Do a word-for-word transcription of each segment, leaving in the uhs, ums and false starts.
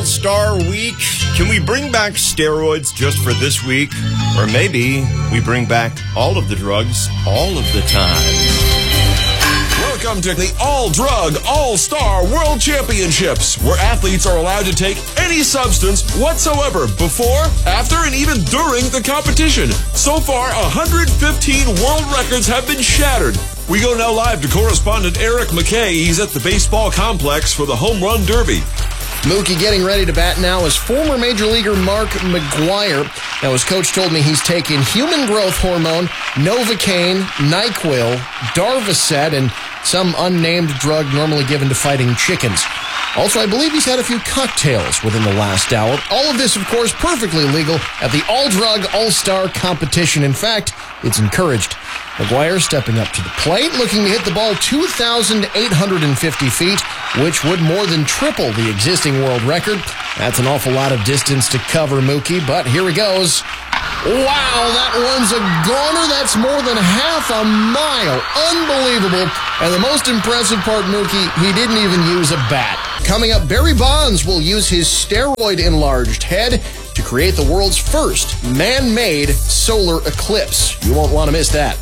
All-Star Week. Can we bring back steroids just for this week? Or maybe we bring back all of the drugs all of the time. Welcome to the All-Drug All-Star World Championships, where athletes are allowed to take any substance whatsoever before, after, and even during the competition. So far, one hundred fifteen world records have been shattered. We go now live to correspondent Eric McKay. He's at the baseball complex for the Home Run Derby. Mookie getting ready to bat now is former Major Leaguer Mark McGwire. Now, his coach told me he's taking human growth hormone, Novocaine, NyQuil, Darvocet, and some unnamed drug normally given to fighting chickens. Also, I believe he's had a few cocktails within the last hour. All of this, of course, perfectly legal at the All-Drug All-Star competition. In fact, it's encouraged. McGwire stepping up to the plate, looking to hit the ball two thousand eight hundred fifty feet, which would more than triple the existing world record. That's an awful lot of distance to cover, Mookie, but here he goes. Wow, that one's a goner. That's more than half a mile. Unbelievable. And the most impressive part, Mookie, he didn't even use a bat. Coming up, Barry Bonds will use his steroid-enlarged head to create the world's first man-made solar eclipse. You won't want to miss that.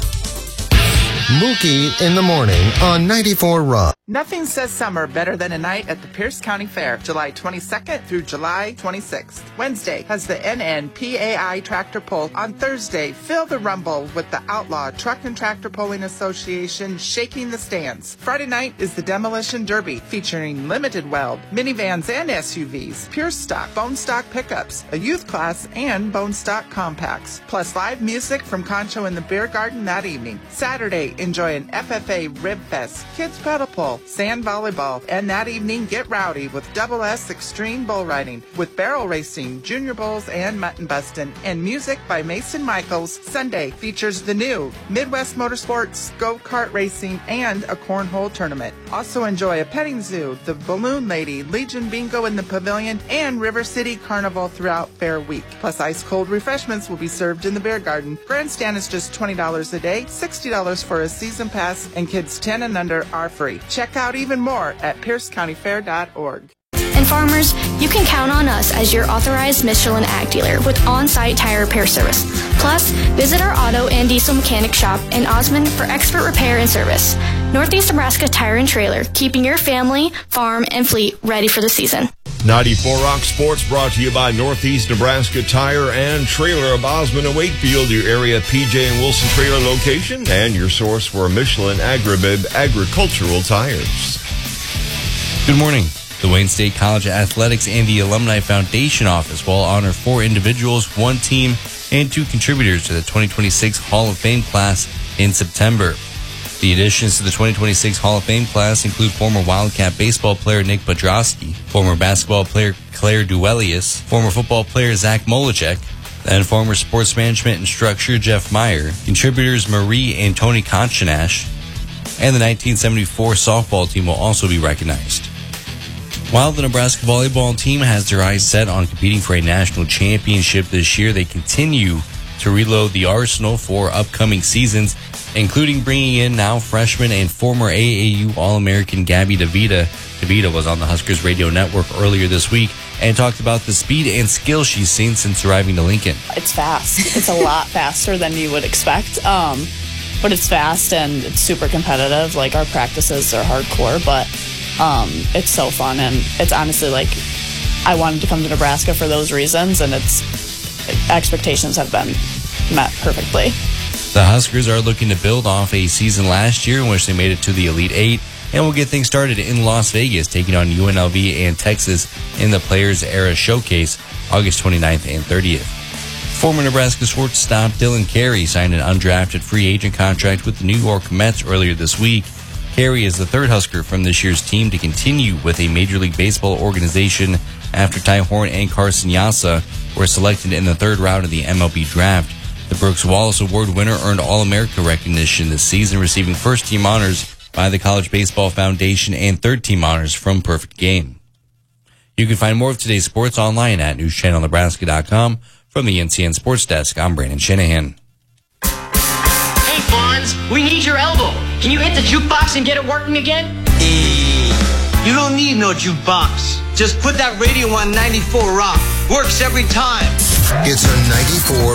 Mookie in the morning on ninety-four Rock. Nothing says summer better than a night at the Pierce County Fair, July twenty-second through July twenty-sixth. Wednesday has the N N P A I Tractor Pull. On Thursday, feel the rumble with the Outlaw Truck and Tractor Pulling Association shaking the stands. Friday night is the Demolition Derby, featuring limited weld, minivans and S U Vs, pure stock, bone stock pickups, a youth class, and bone stock compacts. Plus live music from Concho in the Beer Garden that evening. Saturday, enjoy an F F A Rib Fest, kids pedal pull, sand volleyball, and that evening get rowdy with Double S Extreme Bull Riding with barrel racing, junior bulls, and mutton bustin', and music by Mason Michaels. Sunday features the new Midwest Motorsports, go-kart racing, and a cornhole tournament. Also enjoy a petting zoo, the Balloon Lady, Legion Bingo in the Pavilion, and River City Carnival throughout Fair Week. Plus ice-cold refreshments will be served in the Beer Garden. Grandstand is just twenty dollars a day, sixty dollars for a season pass, and kids ten and under are free. Check out even more at pierce county fair dot org. And farmers, you can count on us as your authorized Michelin Ag dealer with on-site tire repair service. Plus, visit our auto and diesel mechanic shop in Osmond for expert repair and service. Northeast Nebraska Tire and Trailer, keeping your family, farm, and fleet ready for the season. ninety-four Rock Sports brought to you by Northeast Nebraska Tire and Trailer of Osmond and Wakefield, your area P J and Wilson trailer location, and your source for Michelin Agribib agricultural tires. Good morning. The Wayne State College Athletics and the Alumni Foundation Office will honor four individuals, one team, and two contributors to the twenty twenty-six Hall of Fame class in September. The additions to the twenty twenty-six Hall of Fame class include former Wildcat baseball player Nick Podrosky, former basketball player Claire Duelius, former football player Zach Molachek, and former sports management instructor Jeff Meyer, contributors Marie and Tony Conchinash, and the nineteen seventy-four softball team will also be recognized. While the Nebraska volleyball team has their eyes set on competing for a national championship this year, they continue to reload the arsenal for upcoming seasons, including bringing in now freshman and former A A U All-American Gabby DeVita. DeVita was on the Huskers radio network earlier this week and talked about the speed and skill she's seen since arriving to Lincoln. It's fast. It's a lot faster than you would expect, um, but it's fast and it's super competitive. Like, our practices are hardcore, but um, it's so fun, and it's honestly like I wanted to come to Nebraska for those reasons, and it's expectations have been met perfectly. The Huskers are looking to build off a season last year in which they made it to the Elite Eight, and will get things started in Las Vegas, taking on U N L V and Texas in the Players Era Showcase, August twenty-ninth and thirtieth. Former Nebraska shortstop Dylan Carey signed an undrafted free agent contract with the New York Mets earlier this week. Carey is the third Husker from this year's team to continue with a Major League Baseball organization after Ty Horn and Carson Yassa were selected in the third round of the M L B draft. The Brooks Wallace Award winner earned All-America recognition this season, receiving first-team honors by the College Baseball Foundation and third-team honors from Perfect Game. You can find more of today's sports online at news channel nebraska dot com. From the N C N Sports Desk, I'm Brandon Shanahan. Hey, Fonz, we need your elbow. Can you hit the jukebox and get it working again? Hey, you don't need no jukebox. Just put that radio on ninety-four Rock. Works every time. It's a ninety-four